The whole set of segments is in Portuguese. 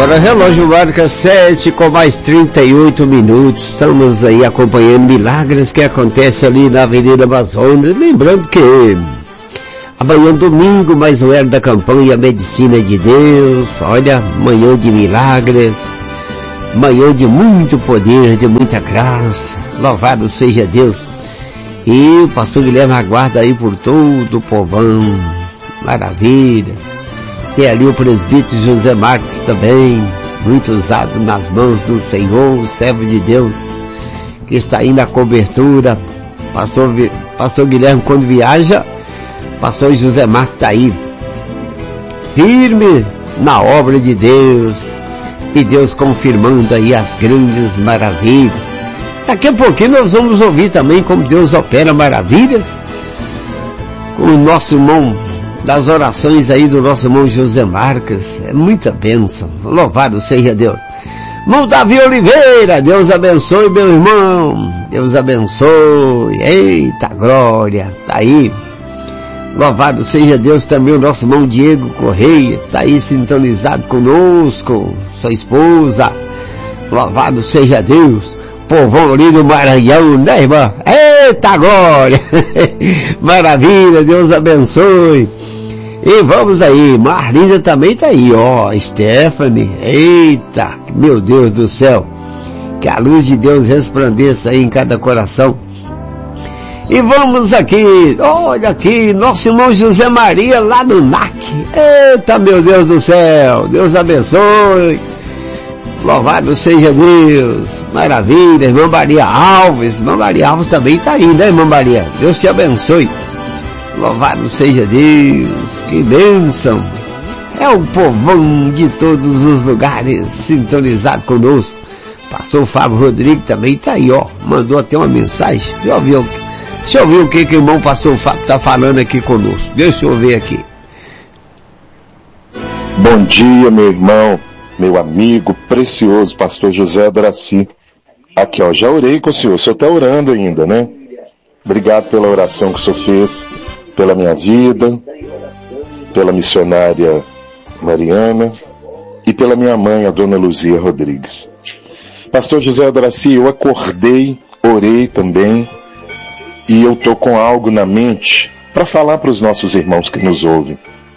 Agora o relógio marca 7 com mais 38 minutos. Estamos aí acompanhando milagres que acontecem ali na Avenida Amazonas. Lembrando que amanhã domingo, mais um ano da campanha Medicina de Deus. Olha, manhã de milagres, manhã de muito poder, de muita graça. Louvado seja Deus. E o pastor Guilherme aguarda aí por todo o povão. Maravilhas. Tem ali o presbítero José Marques também, muito usado nas mãos do Senhor, o servo de Deus, que está aí na cobertura. Pastor Guilherme, quando viaja, pastor José Marques está aí, firme na obra de Deus, e Deus confirmando aí as grandes maravilhas. Daqui a pouquinho nós vamos ouvir também como Deus opera maravilhas, com o nosso irmão, das orações aí do nosso irmão José Marques. É muita bênção. Louvado seja Deus. Irmão Davi Oliveira, Deus abençoe meu irmão. Deus abençoe. Eita glória. Tá aí. Louvado seja Deus também o nosso irmão Diego Correia. Tá aí sintonizado conosco. Sua esposa. Louvado seja Deus. Povão ali do Maranhão, né, irmã? Eita glória. Maravilha. Deus abençoe. E vamos aí, Marlinda também tá aí, ó, Stephanie, eita, meu Deus do céu, que a luz de Deus resplandeça aí em cada coração. E vamos aqui, olha aqui, nosso irmão José Maria lá no NAC, eita, meu Deus do céu, Deus abençoe, louvado seja Deus, maravilha, irmã Maria Alves também tá aí, né, irmã Maria, Deus te abençoe. Louvado seja Deus, que bênção. É o povão de todos os lugares sintonizado conosco. Pastor Fábio Rodrigues também está aí, ó. Mandou até uma mensagem. Deixa eu ver o que o irmão pastor Fábio está falando aqui conosco. Deixa eu ver aqui. Bom dia, meu irmão, meu amigo precioso, pastor José Adraci. Aqui, ó, já orei com o senhor está orando ainda, né? Obrigado pela oração que o senhor fez pela minha vida, pela missionária Mariana e pela minha mãe, a dona Luzia Rodrigues. Pastor José Adraci, eu acordei, orei também, e eu tô com algo na mente para falar para os nossos irmãos que nos ouvem.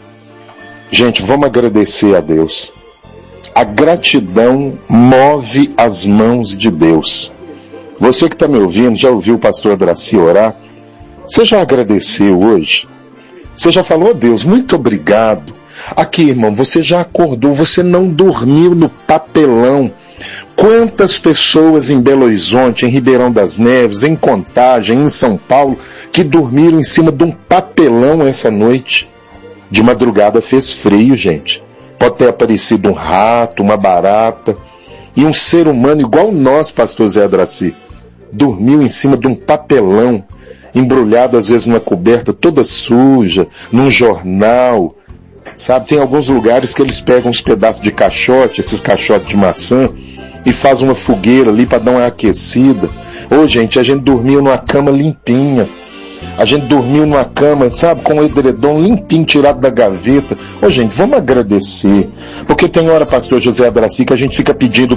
Gente, vamos agradecer a Deus. A gratidão move as mãos de Deus. Você que está me ouvindo, já ouviu o pastor Adraci orar? Você já agradeceu hoje? Você já falou, oh, Deus, muito obrigado. Aqui, irmão, você já acordou, você não dormiu no papelão. Quantas pessoas em Belo Horizonte, em Ribeirão das Neves, em Contagem, em São Paulo, que dormiram em cima de um papelão essa noite? De madrugada fez frio, gente. Pode ter aparecido um rato, uma barata, e um ser humano igual nós, pastor Zé Adraci, dormiu em cima de um papelão, embrulhado às vezes numa coberta toda suja, num jornal, sabe? Tem alguns lugares que eles pegam uns pedaços de caixote, esses caixotes de maçã, e fazem uma fogueira ali para dar uma aquecida. Ô, gente, a gente dormiu numa cama limpinha. A gente dormiu numa cama, sabe, com o edredom limpinho, tirado da gaveta. Ô, gente, vamos agradecer. Porque tem hora, pastor José Adraci, que a gente fica pedindo.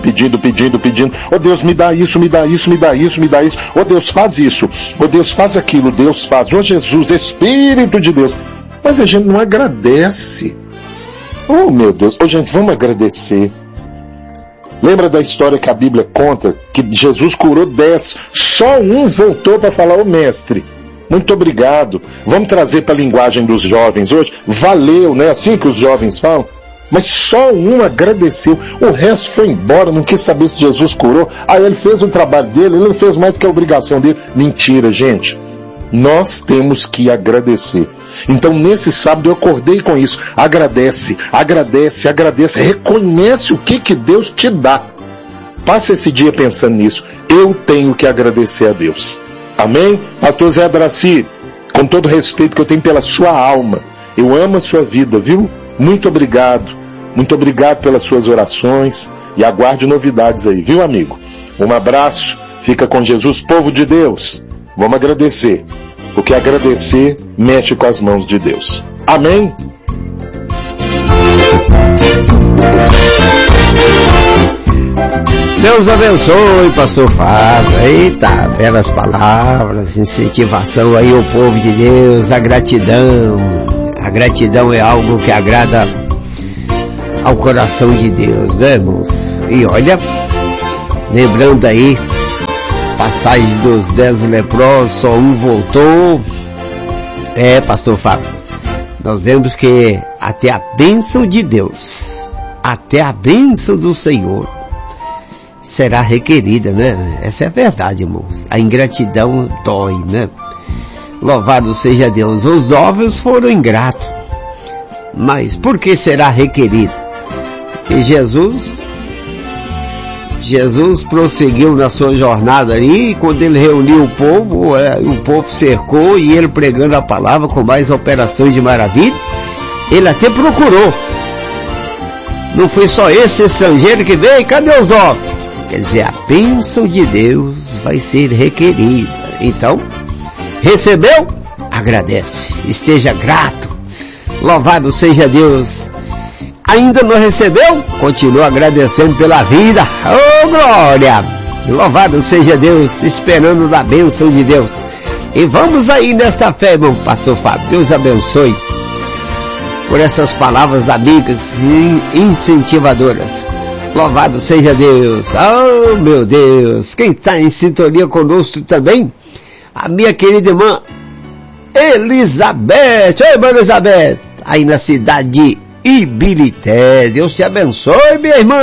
Ô, Deus, me dá isso, me dá isso, me dá isso, me dá isso. Ô, Deus, faz isso. Ô, Deus, faz aquilo. Deus faz. Ô, Jesus, Espírito de Deus. Mas a gente não agradece. Oh, meu Deus. Ô, gente, vamos agradecer. Lembra da história que a Bíblia conta? Que Jesus curou 10. Só um voltou para falar, ô, mestre, muito obrigado. Vamos trazer para a linguagem dos jovens hoje. Valeu, né? Assim que os jovens falam. Mas só um agradeceu. O resto foi embora, não quis saber se Jesus curou. Aí ele fez o trabalho dele, ele não fez mais que a obrigação dele. Mentira, gente. Nós temos que agradecer. Então nesse sábado eu acordei com isso. Agradece, agradece, agradece. Reconhece o que Deus te dá. Passa esse dia pensando nisso. Eu tenho que agradecer a Deus. Amém? Pastor Zé Adraci, com todo o respeito que eu tenho pela sua alma, eu amo a sua vida, viu? Muito obrigado pelas suas orações, e aguarde novidades aí, viu, amigo? Um abraço, fica com Jesus, povo de Deus. Vamos agradecer, porque agradecer mexe com as mãos de Deus. Amém? Deus abençoe, pastor Fábio. Eita, belas palavras, incentivação aí ao povo de Deus, a gratidão. A gratidão é algo que agrada ao coração de Deus, né, irmãos? E olha, lembrando aí, passagem dos 10 leprosos, só um voltou. Pastor Fábio, nós vemos que até a bênção de Deus, até a bênção do Senhor será requerida, né? Essa é a verdade, irmãos. A ingratidão dói, né? Louvado seja Deus. Os jovens foram ingratos. Mas por que será requerido? Porque Jesus prosseguiu na sua jornada ali, e quando ele reuniu o povo cercou, e ele pregando a palavra com mais operações de maravilha, ele até procurou. Não foi só esse estrangeiro que veio, cadê os jovens? Quer dizer, a bênção de Deus vai ser requerida. Então, recebeu? Agradece. Esteja grato. Louvado seja Deus. Ainda não recebeu? Continua agradecendo pela vida. Oh, glória! Louvado seja Deus, esperando da bênção de Deus. E vamos aí nesta fé, irmão pastor Fábio. Deus abençoe por essas palavras amigas e incentivadoras. Louvado seja Deus. Oh, meu Deus. Quem está em sintonia conosco também? A minha querida irmã Elizabeth. Oi, irmã Elizabeth. Aí na cidade de Ibirité. Deus te abençoe, minha irmã.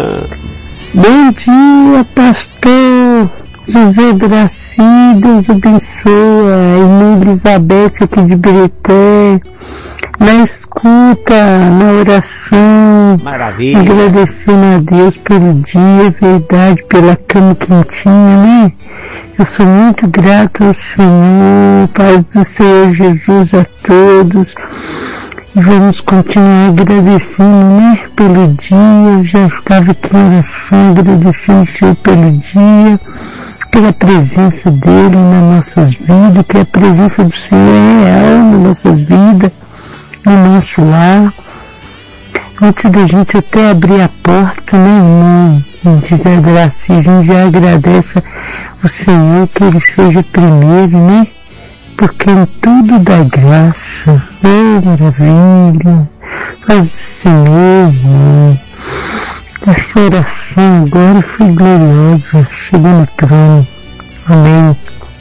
Bom dia, pastor José Graci. Deus abençoe a irmã Elizabeth aqui de Ibirité. Na escuta, na oração, maravilha, agradecendo a Deus pelo dia, verdade, pela cama quentinha, né? Eu sou muito grato ao Senhor, paz do Senhor Jesus a todos, e vamos continuar agradecendo, né? Pelo dia. Eu já estava aqui em oração, agradecendo o Senhor pelo dia, pela presença dele nas nossas vidas, que a presença do Senhor é real nas nossas vidas, no nosso lar. Antes da gente até abrir a porta, né, irmão, diz a graça, a gente já agradece o Senhor que Ele seja primeiro, né, porque em tudo dá graça. Oh, maravilha, paz do Senhor, irmão. Essa oração agora foi gloriosa, chegou no trono. Amém.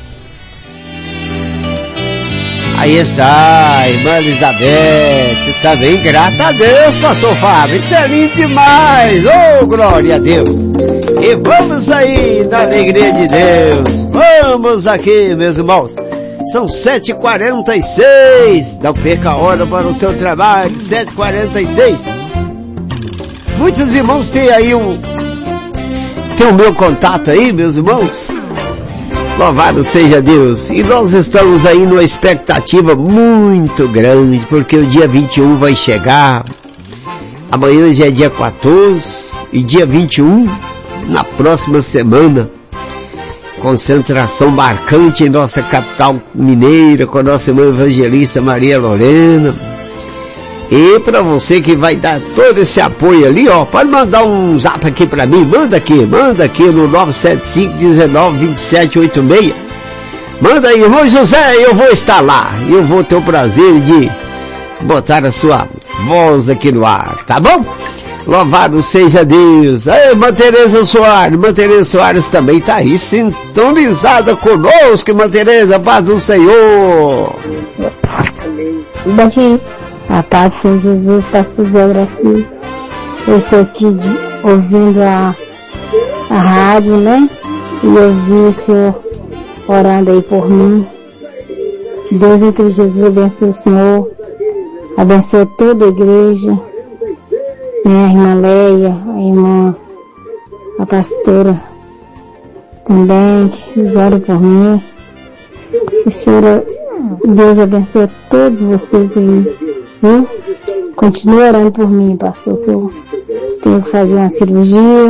Aí está, irmã Elizabeth, também grata a Deus, pastor Fábio, isso é lindo demais, oh, glória a Deus. E vamos aí na alegria de Deus, vamos aqui, meus irmãos, são 7h46, não perca a hora para o seu trabalho, 7h46. Muitos irmãos têm aí tem o meu contato aí, meus irmãos. Louvado seja Deus. E nós estamos aí numa expectativa muito grande, porque o dia 21 vai chegar. Amanhã já é dia 14 e dia 21, na próxima semana, concentração marcante em nossa capital mineira, com a nossa irmã evangelista Maria Lorena. E para você que vai dar todo esse apoio ali, ó, pode mandar um zap aqui para mim, manda aqui no 975-19-2786. Manda aí, irmão José, eu vou estar lá, eu vou ter o prazer de botar a sua voz aqui no ar, tá bom? Louvado seja Deus. Aí, irmã Tereza Soares também tá aí, sintonizada conosco, irmã Tereza, paz do Senhor. Bom dia. A paz do Senhor Jesus, pastor Zé Graci. Eu estou aqui ouvindo a rádio, né? E ouvi o Senhor orando aí por mim. Deus em Cristo Jesus abençoe o Senhor. Abençoe toda a igreja. Minha irmã Leia, a irmã, a pastora também, que ora por mim. O Senhor, Deus abençoe todos vocês aí. Continue orando por mim, pastor, que eu tenho que fazer uma cirurgia,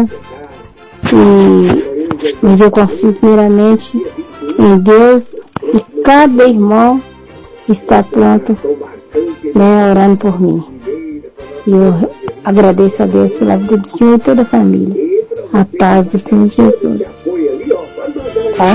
mas eu confio primeiramente em Deus, e cada irmão está pronto, né, orando por mim. E eu agradeço a Deus pela vida do Senhor e toda a família. A paz do Senhor Jesus. Tá?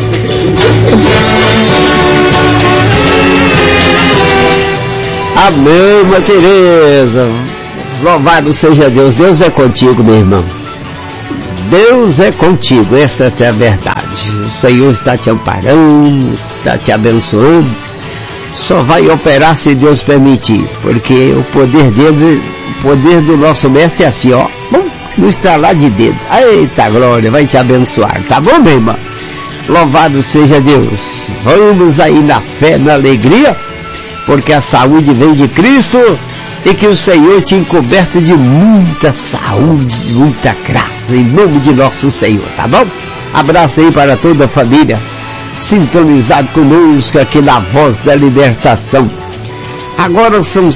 Amém, irmã Tereza. Louvado seja Deus. Deus é contigo, meu irmão. Deus é contigo, essa é a verdade. O Senhor está te amparando, está te abençoando. Só vai operar se Deus permitir, porque o poder dele, o poder do nosso mestre é assim, ó, no estralar de dedo. Eita glória, vai te abençoar, tá bom, meu irmão? Louvado seja Deus. Vamos aí na fé, na alegria, porque a saúde vem de Cristo e que o Senhor te encoberto de muita saúde, de muita graça, em nome de nosso Senhor, tá bom? Abraço aí para toda a família, sintonizado conosco aqui na Voz da Libertação. Agora são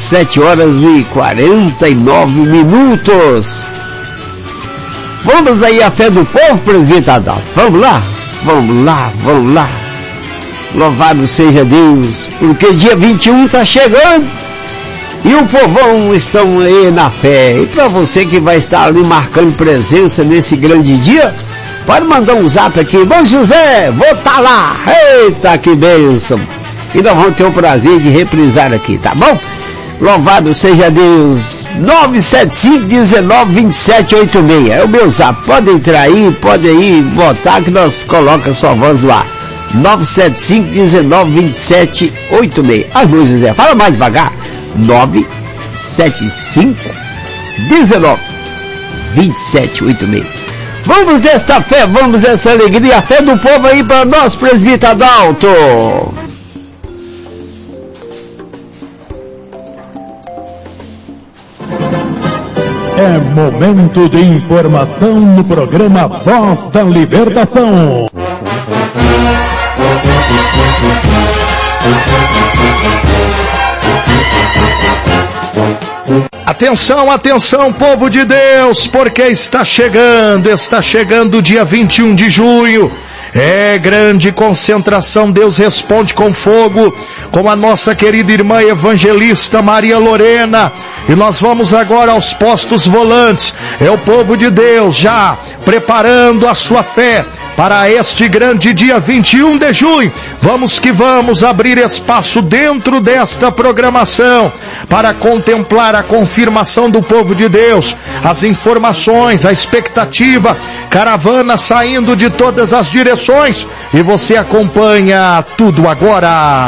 7h49. Vamos aí a fé do povo, presbítero Adalto. Vamos lá, vamos lá, vamos lá. Louvado seja Deus, porque dia 21 está chegando e o povão estão aí na fé. E para você que vai estar ali marcando presença nesse grande dia, pode mandar um zap aqui, irmão José, vou estar lá. Eita, que bênção. E nós vamos ter o prazer de reprisar aqui, tá bom? Louvado seja Deus. 975-19-2786 é o meu zap. Pode entrar aí, pode aí botar que nós colocamos a sua voz no ar. 975-19-2786. Ah, irmão José, fala mais devagar. 975-19-2786. Vamos desta fé, vamos dessa alegria, a fé do povo aí para nós, presbítero Adalto. É momento de informação no programa Voz da Libertação. Atenção, atenção, povo de Deus, porque está chegando o dia 21 de junho. É grande concentração, Deus responde com fogo, com a nossa querida irmã evangelista Maria Lorena. E nós vamos agora aos postos volantes. É o povo de Deus já preparando a sua fé para este grande dia 21 de junho. Vamos que vamos abrir espaço dentro desta programação para contemplar a confirmação do povo de Deus, as informações, a expectativa, caravana saindo de todas as direções, e você acompanha tudo agora.